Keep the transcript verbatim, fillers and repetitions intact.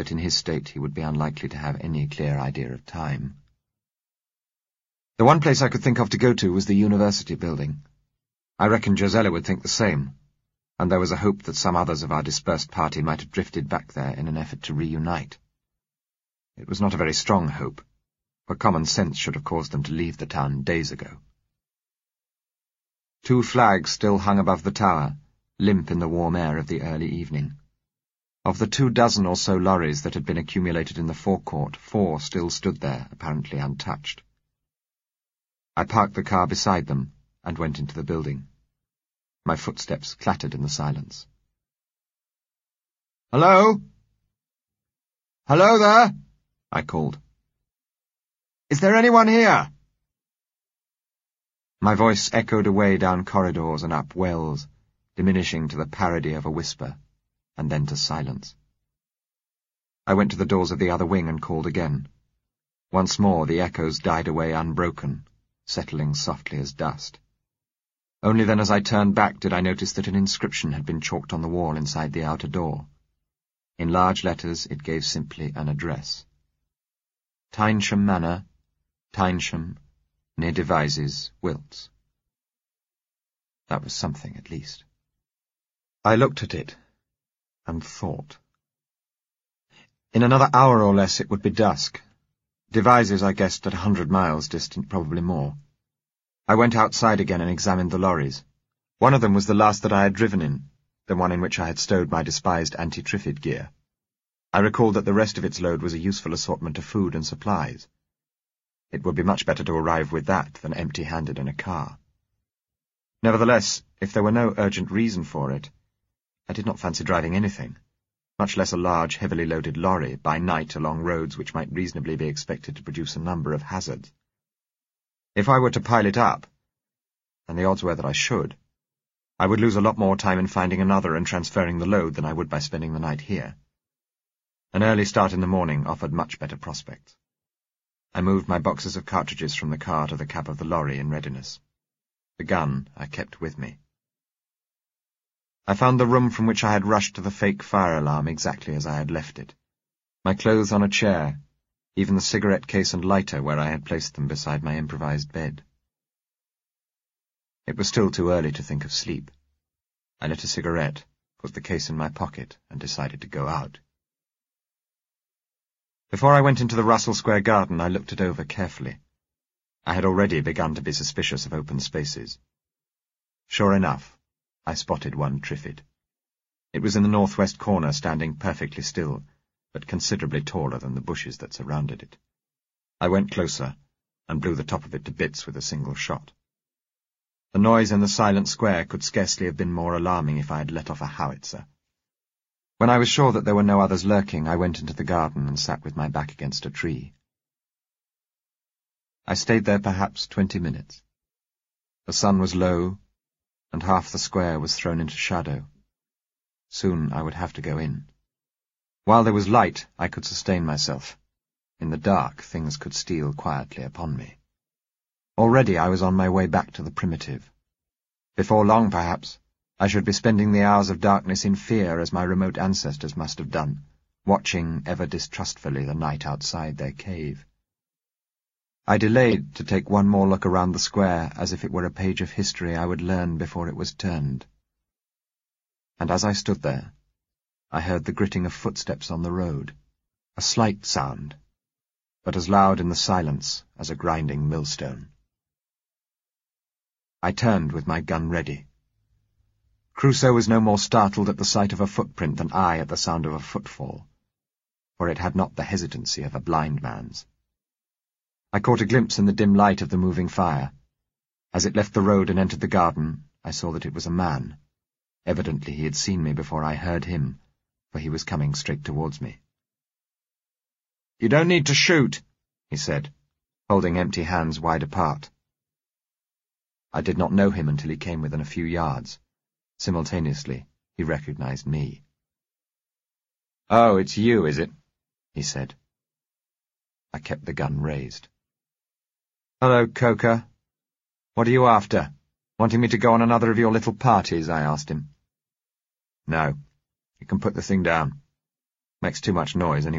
but in his state he would be unlikely to have any clear idea of time. The one place I could think of to go to was the university building. I reckoned Josella would think the same, and there was a hope that some others of our dispersed party might have drifted back there in an effort to reunite. It was not a very strong hope, for common sense should have caused them to leave the town days ago. Two flags still hung above the tower, limp in the warm air of the early evening. Of the two dozen or so lorries that had been accumulated in the forecourt, four still stood there, apparently untouched. I parked the car beside them and went into the building. My footsteps clattered in the silence. "Hello? Hello there?" I called. "Is there anyone here?" My voice echoed away down corridors and up wells, diminishing to the parody of a whisper, and then to silence. I went to the doors of the other wing and called again. Once more the echoes died away unbroken, settling softly as dust. Only then as I turned back did I notice that an inscription had been chalked on the wall inside the outer door. In large letters it gave simply an address. Tynesham Manor, Tynesham, near Devizes, Wilts. That was something, at least. I looked at it, and thought. In another hour or less it would be dusk. Devizes, I guessed, at a hundred miles distant, probably more. I went outside again and examined the lorries. One of them was the last that I had driven in, the one in which I had stowed my despised anti-Triffid gear. I recalled that the rest of its load was a useful assortment of food and supplies. It would be much better to arrive with that than empty-handed in a car. Nevertheless, if there were no urgent reason for it, I did not fancy driving anything, much less a large, heavily loaded lorry, by night along roads which might reasonably be expected to produce a number of hazards. If I were to pile it up, and the odds were that I should, I would lose a lot more time in finding another and transferring the load than I would by spending the night here. An early start in the morning offered much better prospects. I moved my boxes of cartridges from the car to the cab of the lorry in readiness. The gun I kept with me. I found the room from which I had rushed to the fake fire alarm exactly as I had left it. My clothes on a chair, even the cigarette case and lighter where I had placed them beside my improvised bed. It was still too early to think of sleep. I lit a cigarette, put the case in my pocket, and decided to go out. Before I went into the Russell Square garden, I looked it over carefully. I had already begun to be suspicious of open spaces. Sure enough, I spotted one Triffid. It was in the northwest corner, standing perfectly still, but considerably taller than the bushes that surrounded it. I went closer, and blew the top of it to bits with a single shot. The noise in the silent square could scarcely have been more alarming if I had let off a howitzer. When I was sure that there were no others lurking, I went into the garden and sat with my back against a tree. I stayed there perhaps twenty minutes. The sun was low, and half the square was thrown into shadow. Soon I would have to go in. While there was light, I could sustain myself. In the dark, things could steal quietly upon me. Already I was on my way back to the primitive. Before long, perhaps, I should be spending the hours of darkness in fear as my remote ancestors must have done, watching ever distrustfully the night outside their cave. I delayed to take one more look around the square as if it were a page of history I would learn before it was turned. And as I stood there, I heard the gritting of footsteps on the road, a slight sound, but as loud in the silence as a grinding millstone. I turned with my gun ready. Crusoe was no more startled at the sight of a footprint than I at the sound of a footfall, for it had not the hesitancy of a blind man's. I caught a glimpse in the dim light of the moving fire. As it left the road and entered the garden, I saw that it was a man. Evidently he had seen me before I heard him, for he was coming straight towards me. "You don't need to shoot," he said, holding empty hands wide apart. I did not know him until he came within a few yards. Simultaneously, he recognized me. "Oh, it's you, is it?" he said. I kept the gun raised. "Hello, Coker. What are you after? Wanting me to go on another of your little parties?" I asked him. "No. You can put the thing down. Makes too much noise anyway."